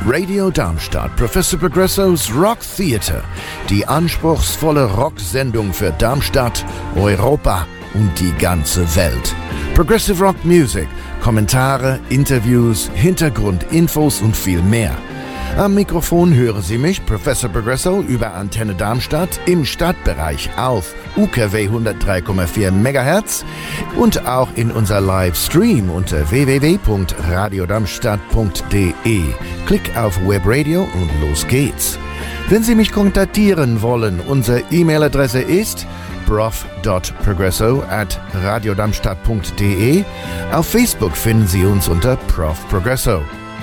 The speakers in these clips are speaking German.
Radio Darmstadt, Professor Progresso's Rock Theater, die anspruchsvolle Rocksendung für Darmstadt, Europa und die ganze Welt. Progressive Rock Music, Kommentare, Interviews, Hintergrundinfos und viel mehr. Am Mikrofon hören Sie mich, Professor Progresso, über Antenne Darmstadt im Stadtbereich auf UKW 103,4 MHz und auch in unser Livestream unter www.radiodarmstadt.de. Klick auf Webradio und los geht's. Wenn Sie mich kontaktieren wollen, unsere E-Mail-Adresse ist prof.progresso@radiodarmstadt.de. Auf Facebook finden Sie uns unter Prof. Progresso.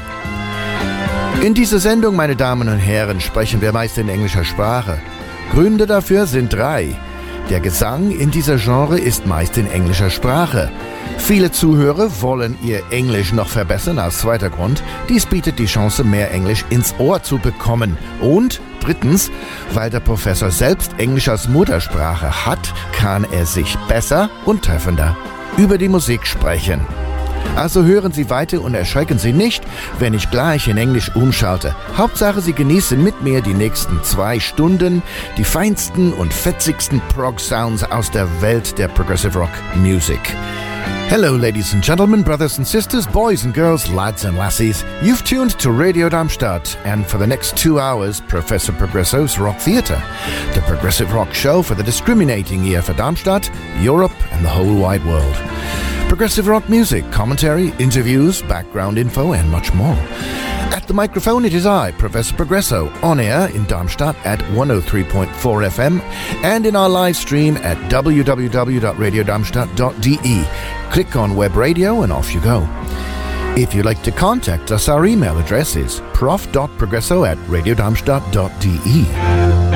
In dieser Sendung, meine Damen und Herren, sprechen wir meist in englischer Sprache. Gründe dafür sind 3. Der Gesang in dieser Genre ist meist in englischer Sprache. Viele Zuhörer wollen ihr Englisch noch verbessern. Als zweiter Grund, dies bietet die Chance, mehr Englisch ins Ohr zu bekommen. Und 3. weil der Professor selbst Englisch als Muttersprache hat, kann er sich besser und treffender über die Musik sprechen. Also hören Sie weiter und erschrecken Sie nicht, wenn ich gleich in Englisch umschalte. Hauptsache, Sie genießen mit mir die nächsten 2 Stunden die feinsten und fetzigsten Prog-Sounds aus der Welt der Progressive Rock Music. Hello, ladies and gentlemen, brothers and sisters, boys and girls, lads and lassies. You've tuned to Radio Darmstadt, and for the next 2 hours, Professor Progresso's Rock Theater, the progressive rock show for the discriminating ear for Darmstadt, Europe, and the whole wide world. Progressive rock music, commentary, interviews, background info, and much more. At the microphone, it is I, Professor Progresso, on air in Darmstadt at 103.4 FM and in our live stream at www.radiodarmstadt.de. Click on Web Radio and off you go. If you'd like to contact us, our email address is prof.progresso@radiodarmstadt.de.